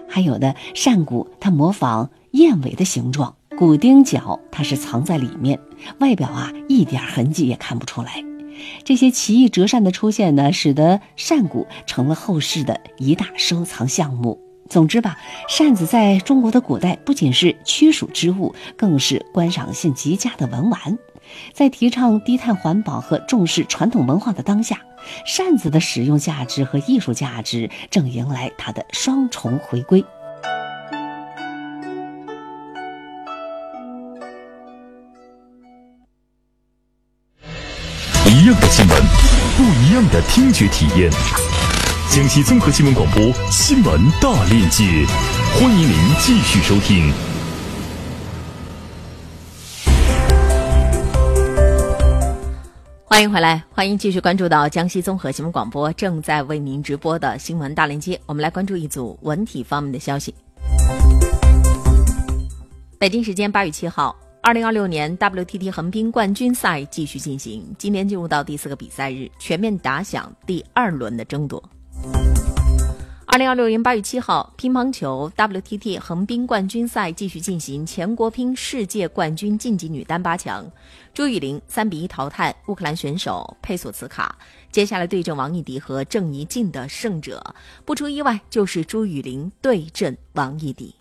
还有的扇骨它模仿燕尾的形状，骨钉角它是藏在里面，外表一点痕迹也看不出来。这些奇异折扇的出现呢，使得扇骨成了后世的一大收藏项目。总之吧，扇子在中国的古代不仅是驱暑之物，更是观赏性极佳的文玩。在提倡低碳环保和重视传统文化的当下，扇子的使用价值和艺术价值正迎来它的双重回归。 一样的新闻，不一样的听觉体验。江西综合新闻广播新闻大链接，欢迎您继续收听。 欢迎回来，欢迎继续关注到江西综合新闻广播正在为您直播的新闻大链接。我们来关注一组文体方面的消息。北京时间8月7号，2026年 WTT 横滨冠军赛继续进行，今天进入到第4个比赛日，全面打响第2轮的争夺。2026年8月7号，乒乓球 WTT 横滨冠军赛继续进行，全国乒世界冠军晋级女单8强，朱雨玲3比1淘汰乌克兰选手佩索茨卡，接下来对阵王艺迪和郑怡静的胜者，不出意外就是朱雨玲对阵王艺迪。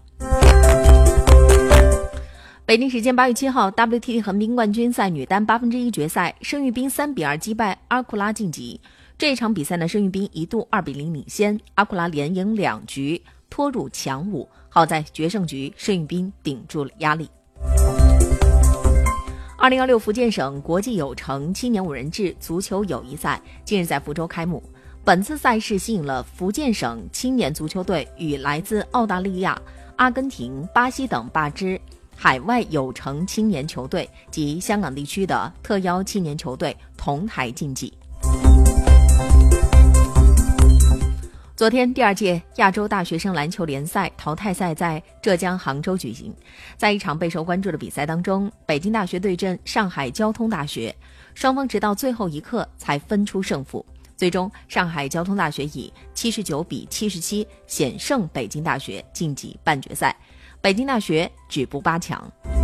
北京时间8月7号 ，WTT 横滨冠军赛女单1/8决赛，申玉彬3比2击败阿库拉晋级。这场比赛呢，申玉彬一度2比0领先，阿库拉连赢2局，拖入强5。好在决胜局，申玉彬顶住了压力。2016福建省国际有成青年5人制足球友谊赛近日在福州开幕。本次赛事吸引了福建省青年足球队与来自澳大利亚、阿根廷、巴西等8支海外有成青年球队及香港地区的特邀青年球队同台竞技。昨天，第2届亚洲大学生篮球联赛淘汰赛在浙江杭州举行。在一场备受关注的比赛当中，北京大学对阵上海交通大学，双方直到最后一刻才分出胜负。最终，上海交通大学以79比77险胜北京大学，晋级半决赛。北京大学止步8强。